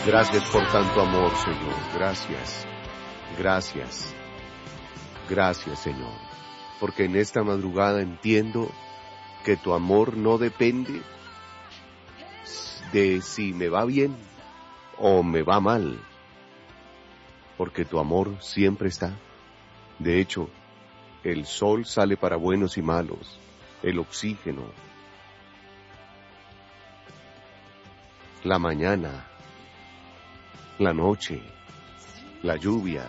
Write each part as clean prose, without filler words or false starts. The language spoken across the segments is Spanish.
Gracias por tanto amor, Señor. Gracias. Gracias. Gracias, Señor. Porque en esta madrugada entiendo que tu amor no depende de si me va bien o me va mal. Porque tu amor siempre está. De hecho, el sol sale para buenos y malos. El oxígeno. La mañana. La noche. La lluvia.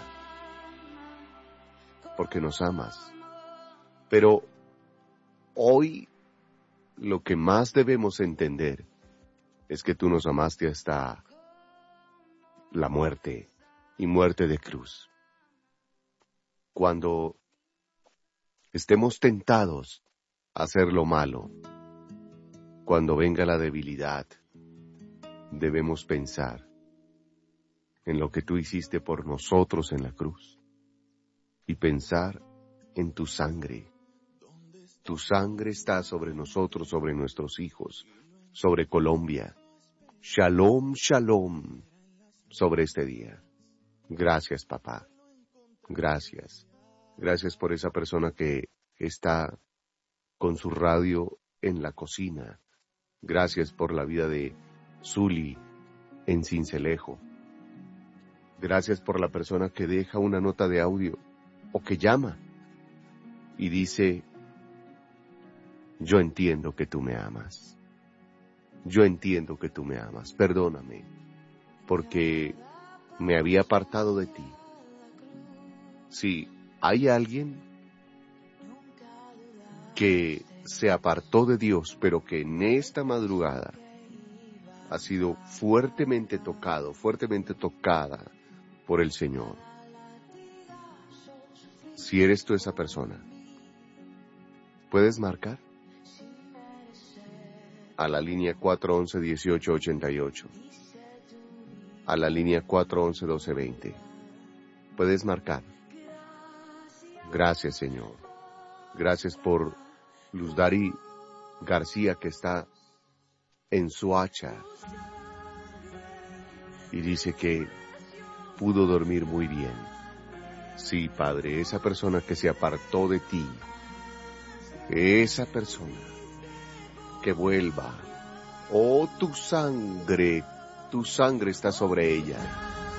Porque nos amas. Pero hoy lo que más debemos entender es que tú nos amaste hasta la muerte y muerte de cruz. Cuando estemos tentados a hacer lo malo, cuando venga la debilidad, debemos pensar en lo que tú hiciste por nosotros en la cruz y pensar en tu sangre. Tu sangre está sobre nosotros, sobre nuestros hijos, sobre Colombia. Shalom, shalom, sobre este día. Gracias, papá. Gracias. Gracias por esa persona que está con su radio en la cocina. Gracias por la vida de Zuli en Sincelejo. Gracias por la persona que deja una nota de audio o que llama y dice: yo entiendo que tú me amas. Yo entiendo que tú me amas. Perdóname, porque me había apartado de ti. Si hay alguien que se apartó de Dios, pero que en esta madrugada ha sido fuertemente tocado, fuertemente tocada por el Señor. Si eres tú esa persona, ¿puedes marcar? A la línea 411-1888. A la línea 411-1220. ¿Puedes marcar? Gracias, Señor. Gracias por Luzdari García, que está en Soacha y dice que pudo dormir muy bien. Sí, Padre, esa persona que se apartó de ti, esa persona que vuelva. Oh, tu sangre está sobre ella.